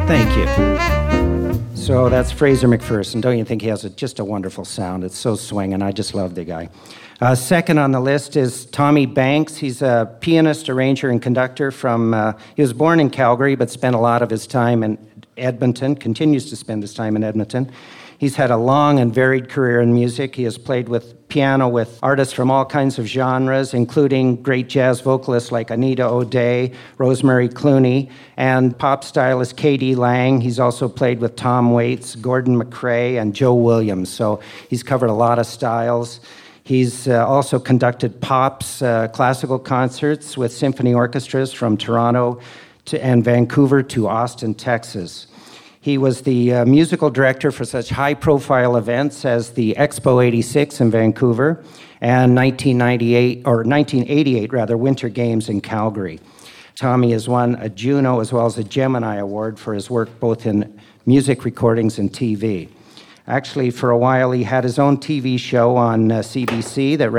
Thank you. So that's Fraser McPherson. Don't you think he has just a wonderful sound? It's so swinging. I just love the guy. Second on the list is Tommy Banks. He's a pianist, arranger, and conductor he was born in Calgary, but spent a lot of his time in Edmonton, continues to spend his time in Edmonton. He's had a long and varied career in music. He has played piano with artists from all kinds of genres, including great jazz vocalists like Anita O'Day, Rosemary Clooney, and pop stylist K.D. Lang. He's also played with Tom Waits, Gordon McRae, and Joe Williams. So he's covered a lot of styles. He's also conducted classical concerts with symphony orchestras from Toronto and Vancouver to Austin, Texas. He was the musical director for such high-profile events as the Expo 86 in Vancouver and 1988 Winter Games in Calgary. Tommy has won a Juno as well as a Gemini Award for his work both in music recordings and TV. Actually, for a while, he had his own TV show on CBC that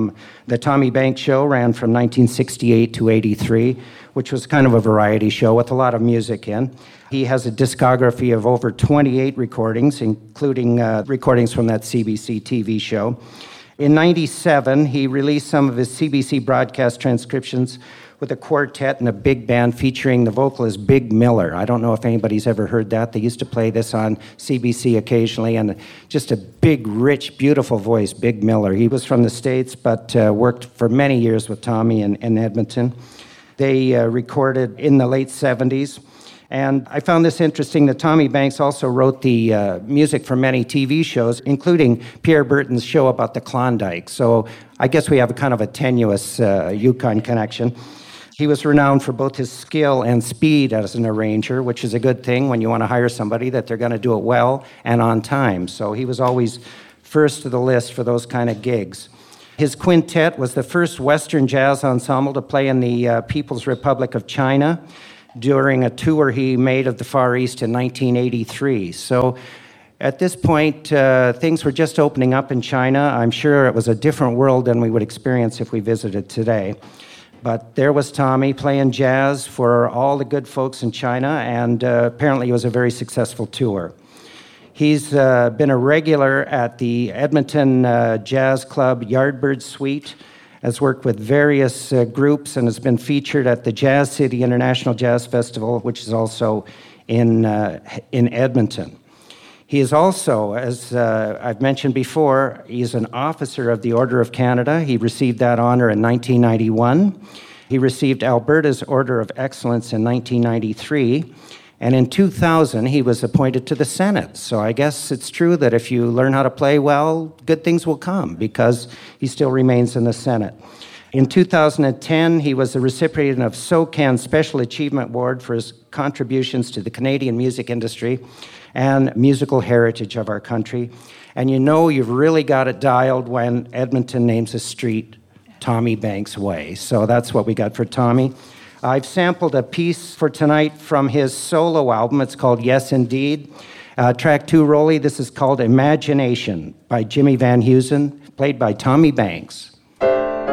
the Tommy Banks Show ran from 1968 to 83, which was kind of a variety show with a lot of music in. He has a discography of over 28 recordings, including recordings from that CBC TV show. In 1997, he released some of his CBC broadcast transcriptions with a quartet and a big band featuring the vocalist Big Miller. I don't know if anybody's ever heard that. They used to play this on CBC occasionally, and just a big, rich, beautiful voice, Big Miller. He was from the States, but worked for many years with Tommy in Edmonton. They recorded in the late 70s. And I found this interesting that Tommy Banks also wrote the music for many TV shows, including Pierre Berton's show about the Klondike. So I guess we have a kind of a tenuous Yukon connection. He was renowned for both his skill and speed as an arranger, which is a good thing when you want to hire somebody that they're going to do it well and on time. So he was always first to the list for those kind of gigs. His quintet was the first Western jazz ensemble to play in the People's Republic of China during a tour he made of the Far East in 1983. So at this point, things were just opening up in China. I'm sure it was a different world than we would experience if we visited today. But there was Tommy playing jazz for all the good folks in China, and apparently it was a very successful tour. He's been a regular at the Edmonton Jazz Club Yardbird Suite, has worked with various groups, and has been featured at the Jazz City International Jazz Festival, which is also in Edmonton. He is also, as I've mentioned before, he's an officer of the Order of Canada. He received that honor in 1991. He received Alberta's Order of Excellence in 1993. And in 2000, he was appointed to the Senate. So I guess it's true that if you learn how to play well, good things will come, because he still remains in the Senate. In 2010, he was the recipient of SOCAN Special Achievement Award for his contributions to the Canadian music industry and musical heritage of our country. And you know you've really got it dialed when Edmonton names a street Tommy Banks Way. So that's what we got for Tommy. I've sampled a piece for tonight from his solo album. It's called Yes Indeed. Track 2, Rolly, this is called Imagination by Jimmy Van Heusen, played by Tommy Banks.